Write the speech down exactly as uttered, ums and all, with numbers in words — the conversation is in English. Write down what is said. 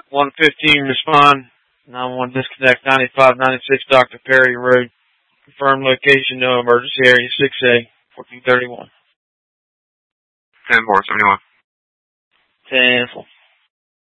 one fifteen, respond. nine one disconnect, ninety-five ninety-six Doctor Perry Road. Confirmed location, no emergency area, six A, fourteen thirty-one. ten four seventy-one. ten four.